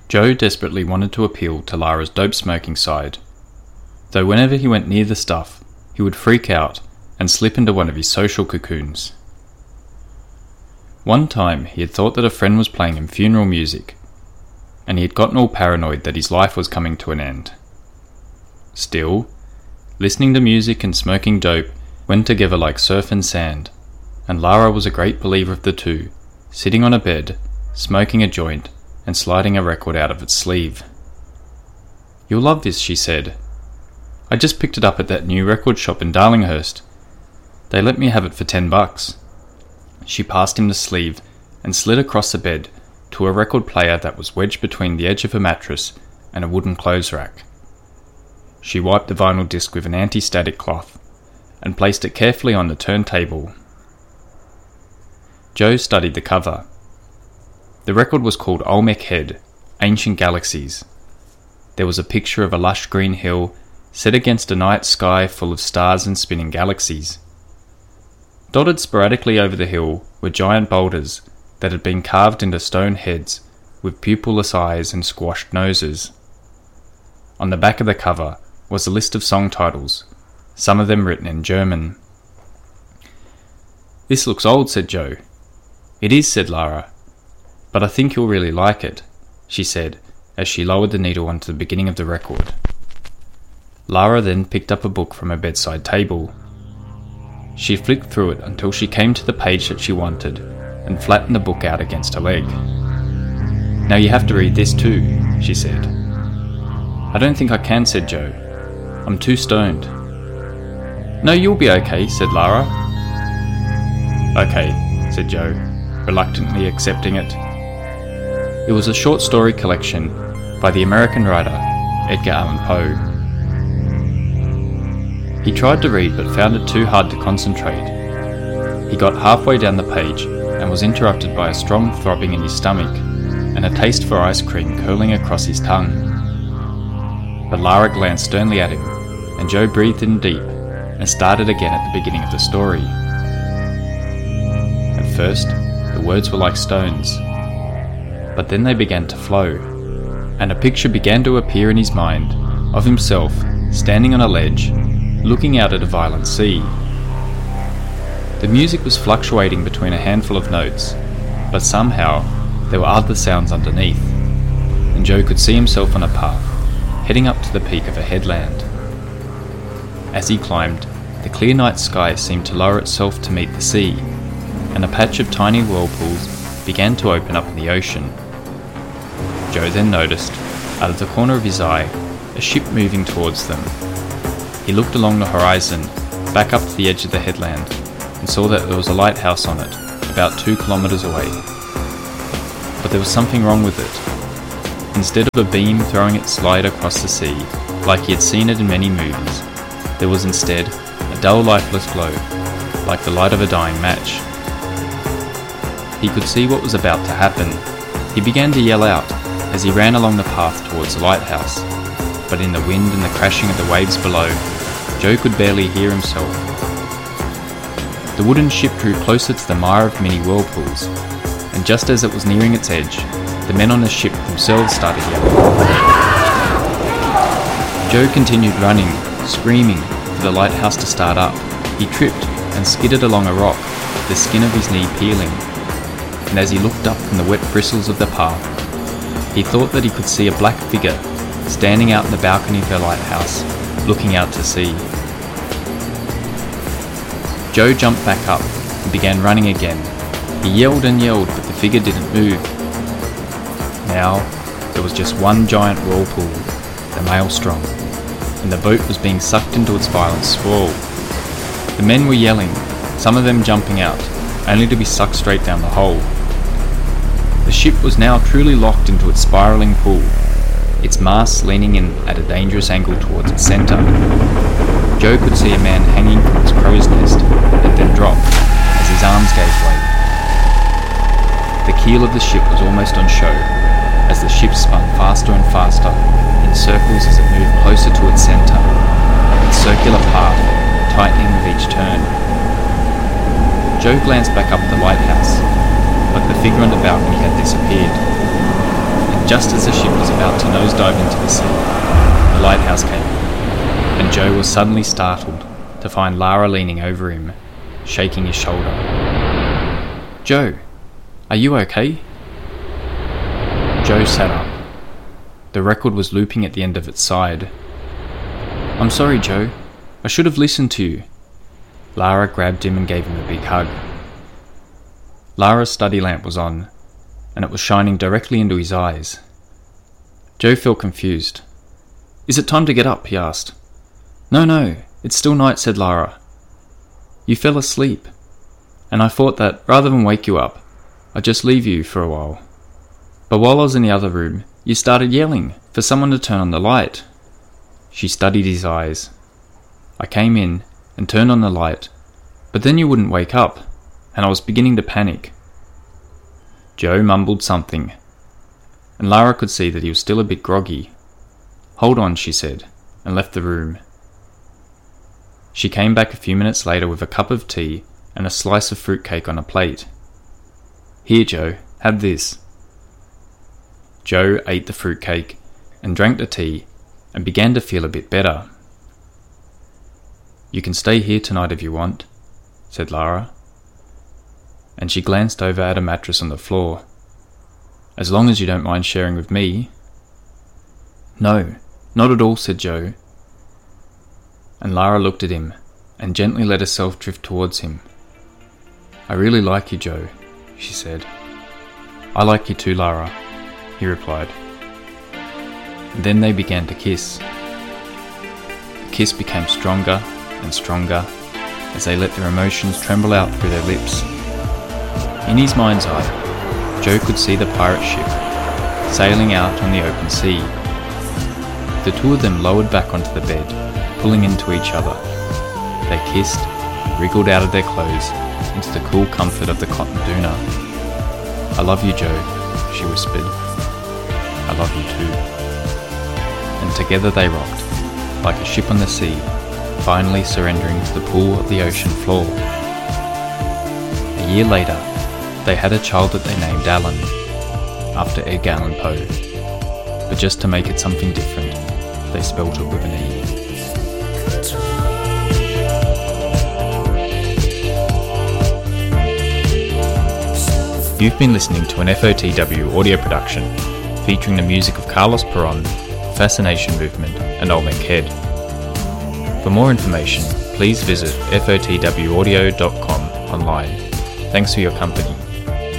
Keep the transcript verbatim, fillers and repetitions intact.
Joe desperately wanted to appeal to Lara's dope-smoking side, though whenever he went near the stuff, he would freak out and slip into one of his social cocoons. One time he had thought that a friend was playing him funeral music, and he had gotten all paranoid that his life was coming to an end. Still, listening to music and smoking dope went together like surf and sand, and Lara was a great believer of the two, sitting on a bed, smoking a joint, and sliding a record out of its sleeve. "You'll love this," she said. "I just picked it up at that new record shop in Darlinghurst. They let me have it for ten bucks. She passed him the sleeve and slid across the bed to a record player that was wedged between the edge of a mattress and a wooden clothes rack. She wiped the vinyl disc with an anti-static cloth and placed it carefully on the turntable. Joe studied the cover. The record was called Olmec Head, Ancient Galaxies. There was a picture of a lush green hill set against a night sky full of stars and spinning galaxies. Dotted sporadically over the hill were giant boulders that had been carved into stone heads with pupilless eyes and squashed noses. On the back of the cover was a list of song titles, some of them written in German. "This looks old," said Joe. "It is," said Lara. "But I think you'll really like it," she said as she lowered the needle onto the beginning of the record. Lara then picked up a book from her bedside table. She flicked through it until she came to the page that she wanted and flattened the book out against her leg. "Now you have to read this too," she said. "I don't think I can," said Joe. "I'm too stoned." "No, you'll be okay," said Lara. "Okay," said Joe, reluctantly accepting it. It was a short story collection by the American writer Edgar Allan Poe. He tried to read but found it too hard to concentrate. He got halfway down the page and was interrupted by a strong throbbing in his stomach and a taste for ice cream curling across his tongue. But Lara glanced sternly at him, and Joe breathed in deep and started again at the beginning of the story. At first, the words were like stones, but then they began to flow, and a picture began to appear in his mind of himself standing on a ledge, looking out at a violent sea. The music was fluctuating between a handful of notes, but somehow there were other sounds underneath, and Joe could see himself on a path, heading up to the peak of a headland. As he climbed, the clear night sky seemed to lower itself to meet the sea, and a patch of tiny whirlpools began to open up in the ocean. Joe then noticed, out of the corner of his eye, a ship moving towards them. He looked along the horizon, back up to the edge of the headland, and saw that there was a lighthouse on it, about two kilometres away. But there was something wrong with it. Instead of a beam throwing its light across the sea, like he had seen it in many movies, there was instead a dull, lifeless glow, like the light of a dying match. He could see what was about to happen. He began to yell out as he ran along the path towards the lighthouse, but in the wind and the crashing of the waves below, Joe could barely hear himself. The wooden ship drew closer to the mire of many whirlpools, and just as it was nearing its edge, the men on the ship themselves started yelling. Joe continued running, screaming for the lighthouse to start up. He tripped and skidded along a rock, the skin of his knee peeling, and as he looked up from the wet bristles of the path, he thought that he could see a black figure standing out in the balcony of the lighthouse, looking out to sea. Joe jumped back up and began running again. He yelled and yelled, but the figure didn't move. Now, there was just one giant whirlpool, the Maelstrom, and the boat was being sucked into its violent swirl. The men were yelling, some of them jumping out, only to be sucked straight down the hole. The ship was now truly locked into its spiralling pool, its masts leaning in at a dangerous angle towards its centre. Joe could see a man hanging from his crow's nest and then drop as his arms gave way. The keel of the ship was almost on show as the ship spun faster and faster in circles as it moved closer to its centre, its circular path tightening with each turn. Joe glanced back up at the lighthouse, but the figure on the balcony had disappeared. And Just as the ship was about to nosedive into the sea, the lighthouse came in, and Joe was suddenly startled to find Lara leaning over him, shaking his shoulder. "Joe, are you okay?" Joe sat up. The record was looping at the end of its side. "I'm sorry, Joe. I should have listened to you." Lara grabbed him and gave him a big hug. Lara's study lamp was on, and it was shining directly into his eyes. Joe felt confused. "Is it time to get up?" he asked. "No, no, it's still night," said Lara. "You fell asleep, and I thought that, rather than wake you up, I'd just leave you for a while. But while I was in the other room, you started yelling for someone to turn on the light." She studied his eyes. "I came in and turned on the light, but then you wouldn't wake up, and I was beginning to panic." Joe mumbled something, and Lara could see that he was still a bit groggy. "Hold on," she said, and left the room. She came back a few minutes later with a cup of tea and a slice of fruitcake on a plate. "Here, Joe, have this." Joe ate the fruitcake and drank the tea and began to feel a bit better. "You can stay here tonight if you want," said Lara, and she glanced over at a mattress on the floor. "As long as you don't mind sharing with me." "No, not at all," said Joe. And Lara looked at him and gently let herself drift towards him. "I really like you, Joe," she said. "I like you too, Lara," he replied. And then they began to kiss. The kiss became stronger and stronger as they let their emotions tremble out through their lips. In his mind's eye, Joe could see the pirate ship sailing out on the open sea. The two of them lowered back onto the bed, pulling into each other. They kissed and wriggled out of their clothes into the cool comfort of the cotton doona. "I love you, Joe," she whispered. "I love you too." And together they rocked, like a ship on the sea, finally surrendering to the pool of the ocean floor. A year later, they had a child that they named Alan, after Edgar Allan Poe. But just to make it something different, they spelt it with an E. You've been listening to an F O T W audio production featuring the music of Carlos Peron, Fascination Movement and Olmec Head. For more information, please visit f o t w audio dot com online. Thanks for your company.